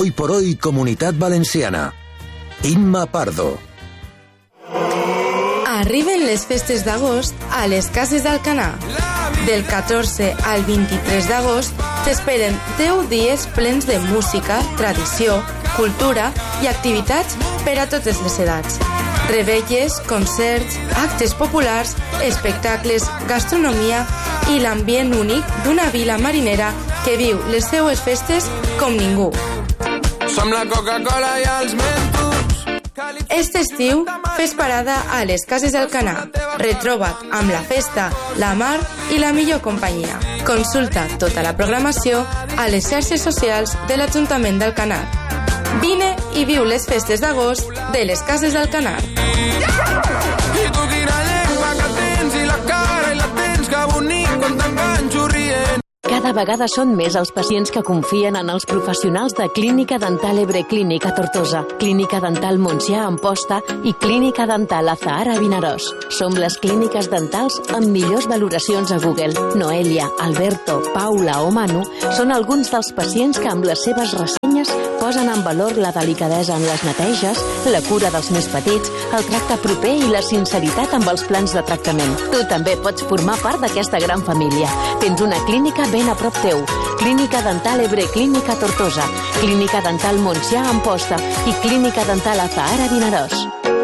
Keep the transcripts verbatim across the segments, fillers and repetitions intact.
Hoy por hoy, Comunitat Valenciana. Imma Pardo. Arriben les festes d'agost a les Cases d'Alcanar. Del catorze al vint-i-tres d'agost t'esperen deu dies plens de música, tradició, cultura i activitats per a totes les edats. Revetlles, concerts, actes populars, espectacles, gastronomia i l'ambient únic d'una vila marinera que viu les seues festes com ningú. Som la Coca-Cola i els Mentos. Este estiu, fes parada a les Cases d'Alcanar. Retroba't amb la festa, la mar i la millor companyia. Consulta tota la programació a les xarxes socials de l'Ajuntament d'Alcanar. Vine i viu les festes d'agost de les Cases d'Alcanar. I tu quina llengua que tens i la cara i la tens que bonic quan t'enganxo rient. Cada vegada són més els pacients que confien en els professionals de Clínica Dental Ebre Clínica Tortosa, Clínica Dental Montsià Amposta i Clínica Dental Azahara Vinaròs. Som les clíniques dentals amb millors valoracions a Google. Noelia, Alberto, Paula o Manu són alguns dels pacients que amb les seves ressenyes posen en valor la delicadesa en les neteges, la cura dels més petits, el tracte proper i la sinceritat amb els plans de tractament. Tu també pots formar part d'aquesta gran família. Tens una clínica ben a prop teu. Clínica Dental Ebre Clínica Tortosa, Clínica Dental Montsià Amposta i Clínica Dental Azahara Vinaròs.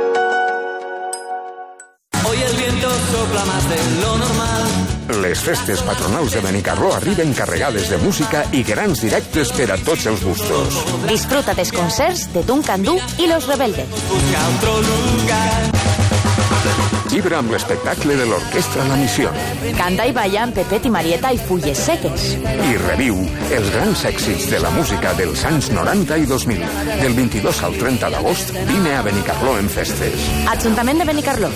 Hoy el viento sopla más de lo normal. Les festes patronals de Benicarló arriben carregades de música i grans directes per a tots els gustos. Disfruta dels concerts de Duncan Du i Los Rebeldes. Busca otro lugar. Vibra amb l'espectacle de l'Orquestra La Misión. Canta i balla amb Pepet i Marieta i Fulles Seques. I reviu els grans èxits de la música dels anys noranta i dos mil. Del vint-i-dos al trenta d'agost, vine a Benicarló en festes. Ajuntament de Benicarló.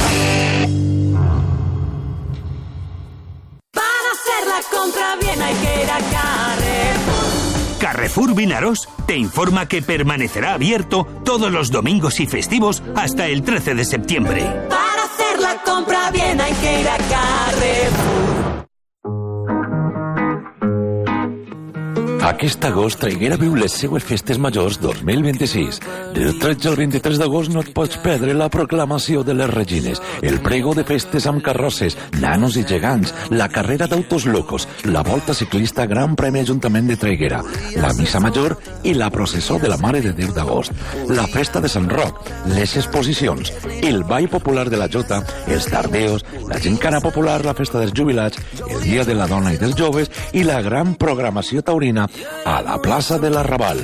Para hacer la compra bien hay que ir a Carrefour. Carrefour Vinaròs te informa que permanecerá abierto todos los domingos y festivos hasta el trece de septiembre. Para hacer la compra bien hay que ir a Carrefour. Aquest agost Traiguera viu les seues festes majors dos mil vint-i-sis. Del tretze al vint-i-tres d'agost no et pots perdre la proclamació de les Regines, el prego de festes amb carrosses, nanos i gegants, la carrera d'autos locos, la volta ciclista Gran Premi Ajuntament de Traiguera, la missa major i la processó de la Mare de Déu d'agost, la festa de Sant Roc, les exposicions, el ball popular de la Jota, els tardeos, la gincana popular, la festa dels jubilats, el dia de la dona i dels joves i la gran programació taurina a la plaça de l'Arrabal.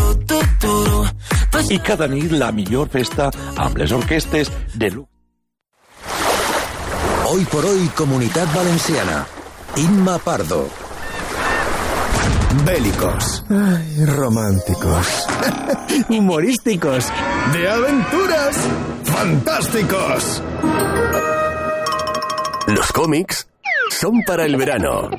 I cada nit la millor festa amb les orquestes de Lu. Hoy por hoy, Comunitat Valenciana. Imma Pardo. Bélicos. Ay, románticos. Humorísticos. De aventuras. Fantásticos. Los cómics son para el verano.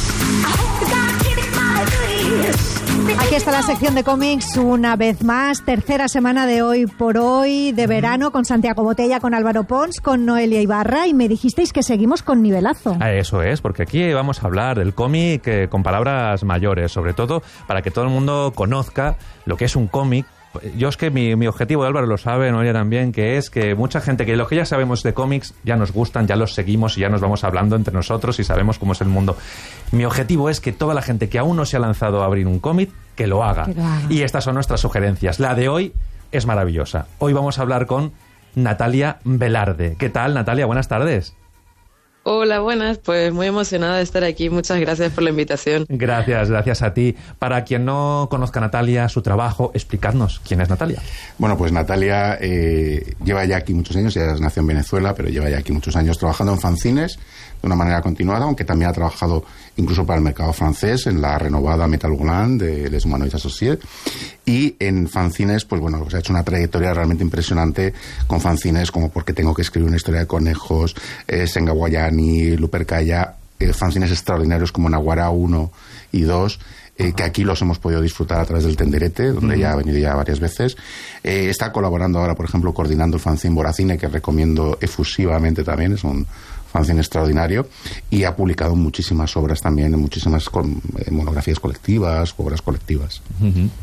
Aquí está la sección de cómics una vez más, tercera semana de Hoy por Hoy, de verano, con Santiago Botella, con Álvaro Pons, con Noelia Ibarra, y me dijisteis que seguimos con nivelazo. Eso es, porque aquí vamos a hablar del cómic eh, con palabras mayores, sobre todo para que todo el mundo conozca lo que es un cómic. Yo es que mi, mi objetivo, Álvaro lo sabe, Noelia también, que es que mucha gente, que lo que ya sabemos de cómics, ya nos gustan, ya los seguimos y ya nos vamos hablando entre nosotros y sabemos cómo es el mundo. Mi objetivo es que toda la gente que aún no se ha lanzado a abrir un cómic, que lo haga. Que lo haga. Y estas son nuestras sugerencias. La de hoy es maravillosa. Hoy vamos a hablar con Natalia Velarde. ¿Qué tal, Natalia? Buenas tardes. Hola, buenas. Pues muy emocionada de estar aquí. Muchas gracias por la invitación. Gracias, gracias a ti. Para quien no conozca a Natalia, su trabajo, explicadnos quién es Natalia. Bueno, pues Natalia eh, lleva ya aquí muchos años, ella nació en Venezuela, pero lleva ya aquí muchos años trabajando en fanzines de una manera continuada, aunque también ha trabajado incluso para el mercado francés en la renovada Metal Gland de Les Humanoids Associés, y en fanzines, pues bueno, pues ha hecho una trayectoria realmente impresionante con fanzines como Porque tengo que escribir una historia de conejos, eh, Sengawayani, Lupercaya, eh, fanzines extraordinarios como Naguará uno y dos, eh, que aquí los hemos podido disfrutar a través del Tenderete, donde uh-huh. ya ha venido ya varias veces. Eh, está colaborando ahora, por ejemplo, coordinando el fanzine Boracine, que recomiendo efusivamente también, es un fanzine extraordinario, y ha publicado muchísimas obras también, en muchísimas con, eh, monografías colectivas, obras colectivas. Uh-huh.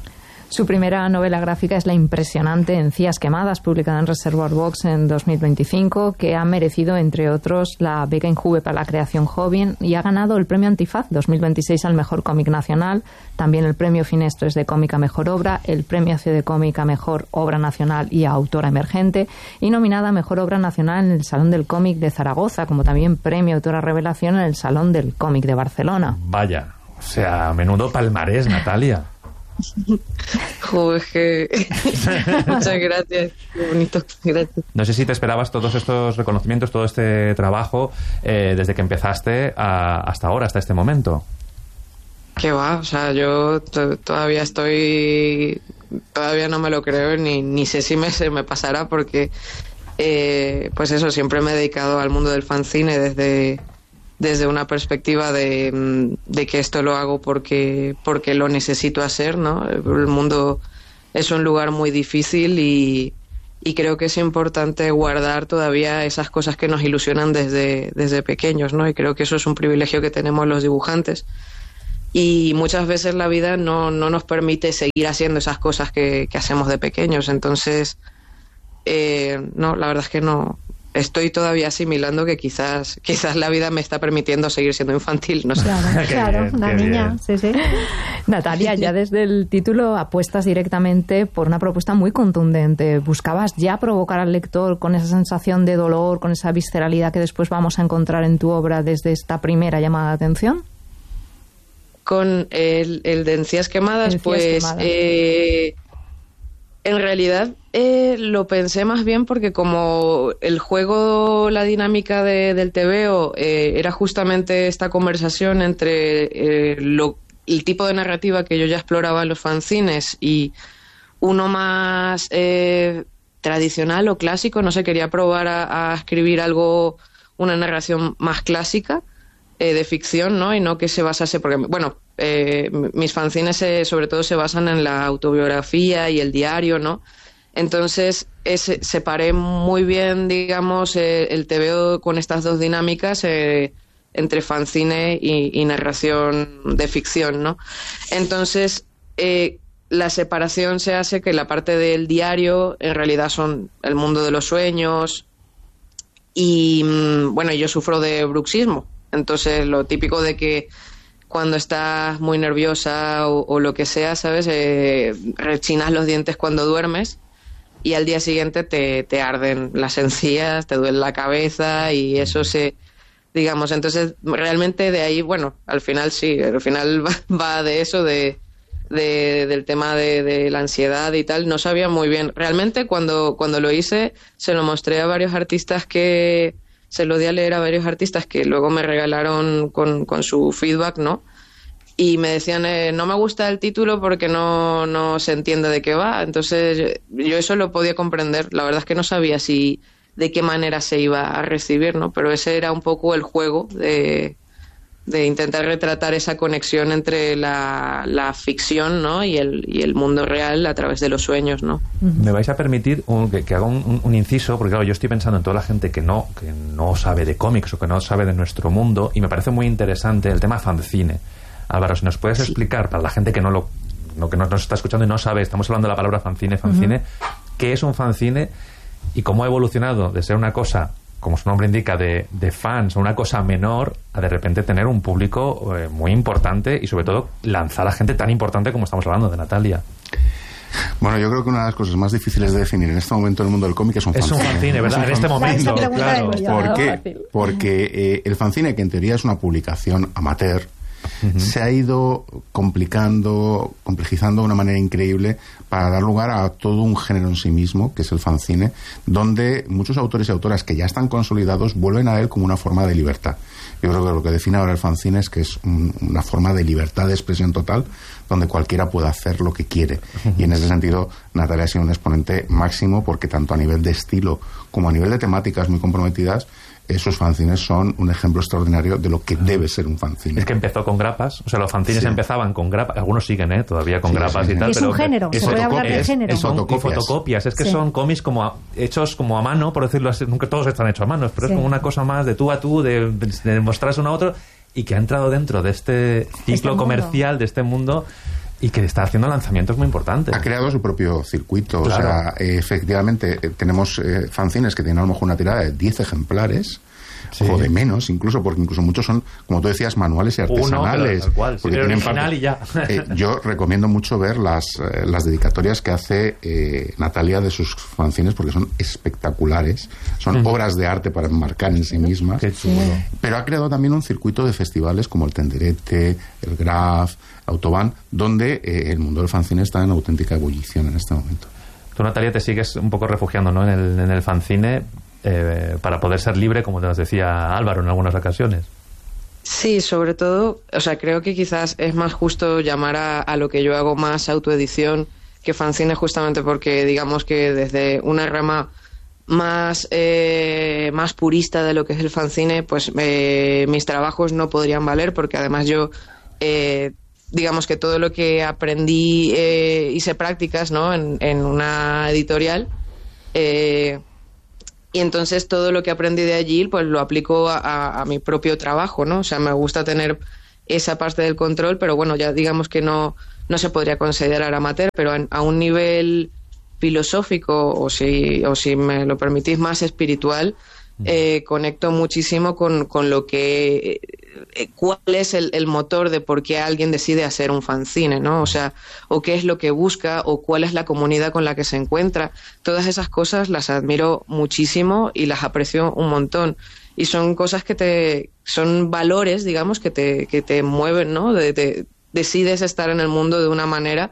Su primera novela gráfica es la impresionante Encías quemadas, publicada en Reservoir Books en dos mil veinticinco, que ha merecido, entre otros, la beca Injuve para la creación joven y ha ganado el premio Antifaz dos mil veintiséis al mejor cómic nacional, también el premio Finestres de cómic a mejor obra, el premio A C de cómic a mejor obra nacional y a autora emergente, y nominada a mejor obra nacional en el Salón del Cómic de Zaragoza, como también premio autora revelación en el Salón del Cómic de Barcelona. Vaya, o sea, menudo palmarés, Natalia. Joder, que... Muchas gracias, qué bonito, gracias. No sé si te esperabas todos estos reconocimientos, todo este trabajo eh, desde que empezaste a, hasta ahora, hasta este momento. Qué va, o sea, yo t- todavía estoy, todavía no me lo creo, ni, ni sé si me, se me pasará, porque eh, pues eso, siempre me he dedicado al mundo del fanzine desde... desde una perspectiva de, de que esto lo hago porque, porque lo necesito hacer, ¿no? El mundo es un lugar muy difícil y, y creo que es importante guardar todavía esas cosas que nos ilusionan desde, desde pequeños, ¿no? Y creo que eso es un privilegio que tenemos los dibujantes. Y muchas veces la vida no, no nos permite seguir haciendo esas cosas que, que hacemos de pequeños. Entonces, eh, no, la verdad es que no... Estoy todavía asimilando que quizás quizás la vida me está permitiendo seguir siendo infantil, no sé. Claro, claro, bien, una niña, sí, sí. Natalia, ya desde el título apuestas directamente por una propuesta muy contundente. ¿Buscabas ya provocar al lector con esa sensación de dolor, con esa visceralidad que después vamos a encontrar en tu obra desde esta primera llamada de atención? Con el, el de Encías quemadas, Encías pues... Quemadas. Eh, En realidad eh, lo pensé más bien porque como el juego, la dinámica de, del tebeo eh, era justamente esta conversación entre eh, lo, el tipo de narrativa que yo ya exploraba en los fanzines y uno más eh, tradicional o clásico, no sé, quería probar a, a escribir algo, una narración más clásica eh, de ficción, ¿no? Y no que se basase, porque, bueno... Eh, mis fanzines eh, sobre todo se basan en la autobiografía y el diario, ¿no? Entonces es, separé muy bien, digamos, eh, el tebeo con estas dos dinámicas eh, entre fanzine y, y narración de ficción, ¿no? Entonces eh, la separación se hace que la parte del diario en realidad son el mundo de los sueños y, bueno, yo sufro de bruxismo, entonces lo típico de que cuando estás muy nerviosa o, o lo que sea, ¿sabes? Eh, rechinas los dientes cuando duermes y al día siguiente te, te arden las encías, te duele la cabeza y eso se... digamos, entonces realmente de ahí, bueno, al final sí, al final va, va de eso, de, de del tema de, de la ansiedad y tal. No sabía muy bien. Realmente cuando, cuando lo hice se lo mostré a varios artistas que... se lo di a leer a varios artistas que luego me regalaron con, con su feedback, ¿no? Y me decían, eh, no me gusta el título porque no, no se entiende de qué va. Entonces yo eso lo podía comprender. La verdad es que no sabía si de qué manera se iba a recibir, ¿no? Pero ese era un poco el juego de, de intentar retratar esa conexión entre la, la ficción, ¿no? y, el, y el mundo real a través de los sueños, ¿no? Me vais a permitir un, que, que haga un, un, un inciso, porque claro, yo estoy pensando en toda la gente que no, que no sabe de cómics o que no sabe de nuestro mundo, y me parece muy interesante el tema fanzine. Álvaro, si nos puedes sí. explicar, para la gente que no lo no, que no nos está escuchando y no sabe, estamos hablando de la palabra fanzine, fanzine, uh-huh. ¿qué es un fanzine y cómo ha evolucionado de ser una cosa, como su nombre indica, de, de fans, o una cosa menor, a de repente tener un público eh, muy importante y sobre todo lanzar a gente tan importante como estamos hablando de Natalia? Bueno, yo creo que una de las cosas más difíciles de definir en este momento en el mundo del cómic es un fanzine. Es un fanzine, ¿verdad? En este momento, claro. ¿Por qué? Porque eh, el fanzine, que en teoría es una publicación amateur, Uh-huh. se ha ido complicando, complejizando de una manera increíble para dar lugar a todo un género en sí mismo, que es el fanzine, donde muchos autores y autoras que ya están consolidados vuelven a él como una forma de libertad. Yo creo que lo que define ahora el fanzine es que es un, una forma de libertad de expresión total, donde cualquiera puede hacer lo que quiere. Uh-huh. Y en ese sentido, Natalia ha sido un exponente máximo, porque tanto a nivel de estilo como a nivel de temáticas muy comprometidas, esos fanzines son un ejemplo extraordinario de lo que debe ser un fanzine. Es que empezó con grapas, o sea, los fanzines sí. empezaban con grapas, algunos siguen, ¿eh? Todavía con sí, grapas sí, sí. y tal. Es pero un género, se puede hablar de género. Es, son fotocopias. fotocopias, es que sí. son cómics como a, hechos como a mano, por decirlo así, nunca todos están hechos a mano, pero sí. es como una cosa más de tú a tú, de, de mostrarse uno a otro, y que ha entrado dentro de este ciclo este comercial, de este mundo, Y que está haciendo lanzamientos muy importantes. Ha creado su propio circuito. Claro. O sea, eh, efectivamente, eh, tenemos eh, fanzines que tienen a lo mejor una tirada de diez ejemplares. Sí. O de menos, incluso, porque incluso muchos son, como tú decías, manuales y artesanales. Uno, tal cual, porque sí, tienen original parte, y ya. eh, yo recomiendo mucho ver las, eh, las dedicatorias que hace eh, Natalia de sus fanzines, porque son espectaculares. Son mm. obras de arte para enmarcar en sí mismas. Qué chulo. Pero ha creado también un circuito de festivales como el Tenderete, el Graf, Autobahn, donde eh, el mundo del fanzine está en auténtica ebullición en este momento. Tú, Natalia, te sigues un poco refugiando, ¿no?, en el, en el fanzine eh, para poder ser libre, como te nos decía Álvaro en algunas ocasiones. Sí, sobre todo, o sea, creo que quizás es más justo llamar a, a lo que yo hago más autoedición que fanzine, justamente porque digamos que desde una rama más eh, más purista de lo que es el fanzine, pues eh, mis trabajos no podrían valer, porque además yo eh, digamos que todo lo que aprendí eh, hice prácticas, ¿no?, en, en una editorial, eh, y entonces todo lo que aprendí de allí pues lo aplico a, a, a mi propio trabajo, ¿no? O sea, me gusta tener esa parte del control, pero bueno, ya digamos que no, no se podría considerar amateur, pero a, a un nivel filosófico, o si, o si me lo permitís, más espiritual, eh, conecto muchísimo con, con lo que eh, cuál es el, el motor de por qué alguien decide hacer un fanzine, ¿no? O sea, o qué es lo que busca, o cuál es la comunidad con la que se encuentra. Todas esas cosas las admiro muchísimo y las aprecio un montón. Y son cosas que te, son valores, digamos, que te, que te mueven, ¿no? De, de, decides estar en el mundo de una manera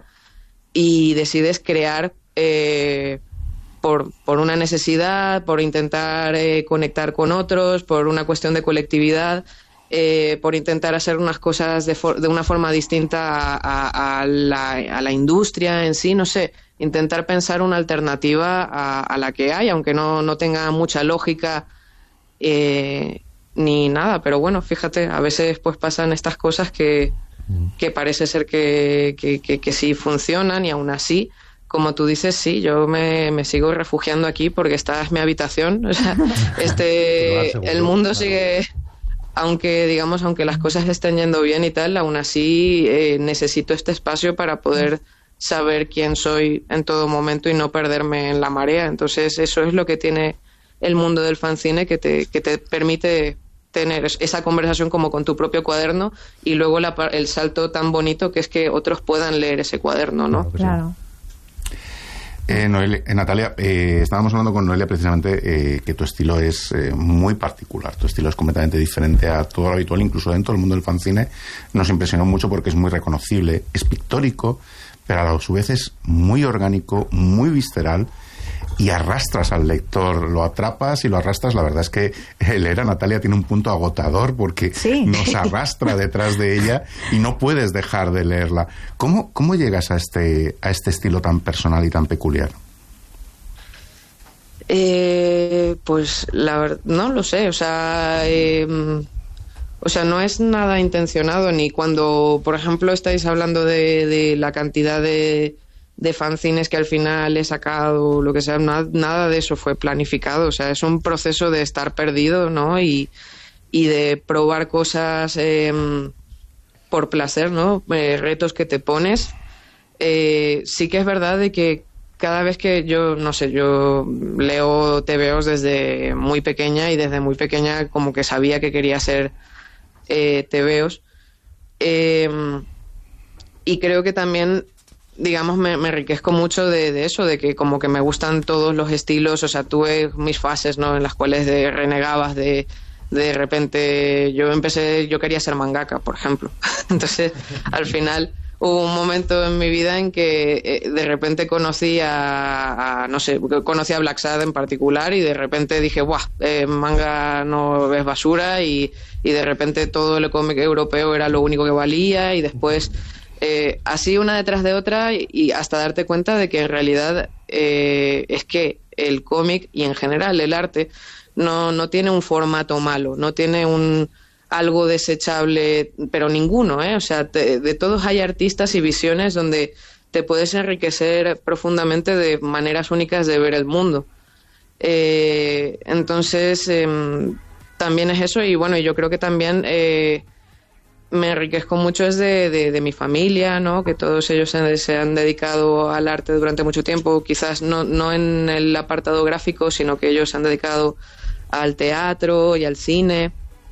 y decides crear eh, por, por una necesidad, por intentar eh, conectar con otros, por una cuestión de colectividad, eh, por intentar hacer unas cosas de, for, de una forma distinta a, a, a, la, a la industria en sí, no sé, intentar pensar una alternativa a, a la que hay, aunque no, no tenga mucha lógica eh, ni nada, pero bueno, fíjate, a veces pues pasan estas cosas que, que parece ser que, que, que, que sí funcionan, y aún así, como tú dices, sí, yo me, me sigo refugiando aquí porque esta es mi habitación. O sea, este, el mundo sigue, aunque digamos, aunque las cosas estén yendo bien y tal, aún así eh, necesito este espacio para poder saber quién soy en todo momento y no perderme en la marea. Entonces eso es lo que tiene el mundo del fanzine, que te, que te permite tener esa conversación como con tu propio cuaderno, y luego la, el salto tan bonito que es que otros puedan leer ese cuaderno, ¿no? Claro. Eh, Noelia, eh, Natalia, eh, estábamos hablando con Noelia precisamente eh, que tu estilo es eh, muy particular, tu estilo es completamente diferente a todo lo habitual, incluso dentro del mundo del fanzine. Nos impresionó mucho porque es muy reconocible, es pictórico, pero a su vez es muy orgánico, muy visceral, y arrastras al lector, lo atrapas y lo arrastras. La verdad es que leer a Natalia tiene un punto agotador porque sí. nos arrastra detrás de ella y no puedes dejar de leerla. ¿Cómo, cómo llegas a este, a este estilo tan personal y tan peculiar? Eh, pues la verdad, no lo sé, o sea, eh, o sea, no es nada intencionado, ni cuando, por ejemplo, estáis hablando de, de la cantidad de de fanzines que al final he sacado, lo que sea, nada, nada de eso fue planificado. O sea, es un proceso de estar perdido, ¿no? Y, y de probar cosas eh, por placer, ¿no? Eh, retos que te pones. Eh, sí que es verdad de que cada vez que yo, no sé, yo leo tebeos desde muy pequeña, y desde muy pequeña como que sabía que quería ser eh, tebeos. Eh, y creo que también, digamos, me, me enriquezco mucho de, de eso, de que como que me gustan todos los estilos. O sea, tuve mis fases, ¿no?, en las cuales de renegabas de de repente yo empecé, yo quería ser mangaka, por ejemplo. Entonces, al final hubo un momento en mi vida en que eh, de repente conocí a, a, no sé, conocí a Black Sad en particular, y de repente dije, ¡buah! Eh, manga no es basura, y, y de repente todo el cómic europeo era lo único que valía, y después Eh, así una detrás de otra, y, y hasta darte cuenta de que en realidad eh, es que el cómic y en general el arte no, no tiene un formato malo, no tiene un algo desechable, pero ninguno, ¿eh? O sea, te, de todos hay artistas y visiones donde te puedes enriquecer profundamente de maneras únicas de ver el mundo. Eh, entonces, eh, también es eso, y bueno, yo creo que también... Eh, me enriquezco mucho es de, de, de mi familia, ¿no? Que todos ellos se, se han dedicado al arte durante mucho tiempo, quizás no, no en el apartado gráfico, sino que ellos se han dedicado al teatro y al cine,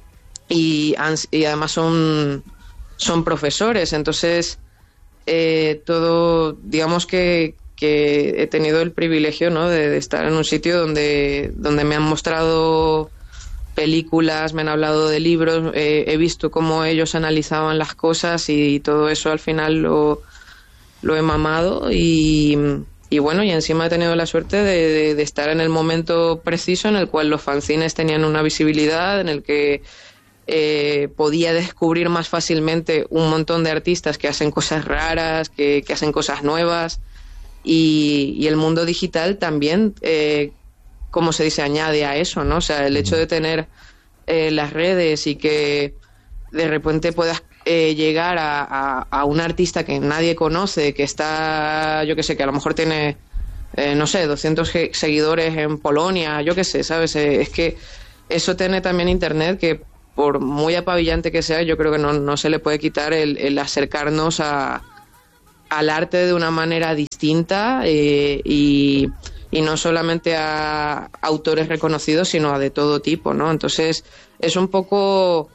y, han, y además son, son profesores, entonces eh, todo, digamos que, que he tenido el privilegio, ¿no? de, de estar en un sitio donde, donde me han mostrado películas, me han hablado de libros, eh, he visto cómo ellos analizaban las cosas y todo eso al final lo, lo he mamado y, y bueno, y encima he tenido la suerte de, de, de estar en el momento preciso en el cual los fanzines tenían una visibilidad, en el que eh, podía descubrir más fácilmente un montón de artistas que hacen cosas raras, que, que hacen cosas nuevas, y, y el mundo digital también eh, como se dice, añade a eso, ¿no? O sea, el hecho de tener eh, las redes y que de repente puedas eh, llegar a, a, a un artista que nadie conoce, que está, yo qué sé, que a lo mejor tiene, eh, no sé, doscientos seguidores en Polonia, yo qué sé, ¿sabes? Eh, es que eso tiene también Internet, que por muy apabillante que sea, yo creo que no, no se le puede quitar el, el acercarnos a, al arte de una manera distinta eh, y... y no solamente a autores reconocidos, sino a de todo tipo, ¿no? Entonces, es un poco...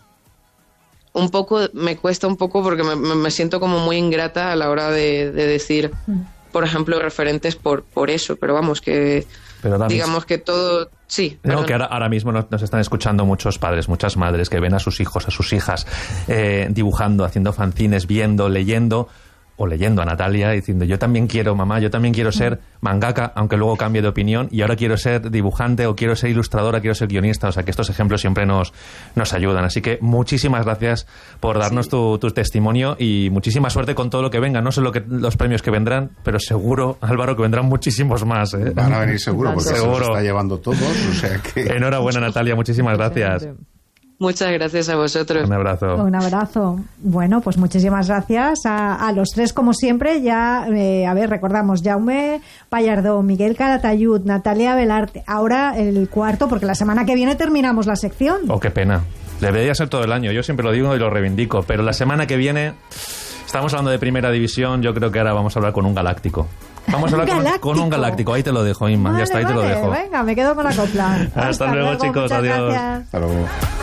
un poco me cuesta un poco porque me, me siento como muy ingrata a la hora de, de decir, por ejemplo, referentes por, por eso, pero vamos, que pero digamos que todo... Sí. No, perdón. Que ahora, ahora mismo nos, nos están escuchando muchos padres, muchas madres que ven a sus hijos, a sus hijas eh, dibujando, haciendo fanzines, viendo, leyendo... o leyendo a Natalia diciendo, yo también quiero, mamá, yo también quiero ser mangaka, aunque luego cambie de opinión, y ahora quiero ser dibujante, o quiero ser ilustradora, quiero ser guionista. O sea, que estos ejemplos siempre nos, nos ayudan. Así que muchísimas gracias por darnos sí. tu, tu testimonio, y muchísima suerte con todo lo que venga. No sé lo que, los premios que vendrán, pero seguro, Álvaro, que vendrán muchísimos más, ¿eh? Van a venir seguro, porque seguro. Se los está llevando todos, o sea que... Enhorabuena, Natalia, muchísimas gracias. Muchas gracias a vosotros. Un abrazo. Un abrazo. Bueno, pues muchísimas gracias a, a los tres, como siempre. Ya, eh, a ver, recordamos, Jaume Pallardó, Miguel Calatayud, Natalia Velarte. Ahora el cuarto, porque la semana que viene terminamos la sección. Oh, qué pena. Debería ser todo el año. Yo siempre lo digo y lo reivindico. Pero la semana que viene, estamos hablando de Primera División. Yo creo que ahora vamos a hablar con un galáctico. Vamos a hablar con, con un galáctico. Ahí te lo dejo, Inma. Vale, ya está, ahí vale. te lo dejo. Venga, me quedo con la copla. Hasta, Hasta luego, luego, chicos. Adiós. Gracias. Hasta luego.